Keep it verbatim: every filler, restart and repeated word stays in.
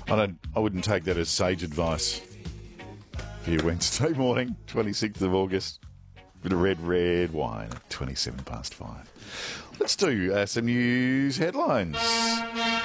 I don't. I wouldn't take that as sage advice for your Wednesday morning, twenty-sixth of August. Bit of red, red wine at twenty-seven past five. Let's do uh, some news headlines.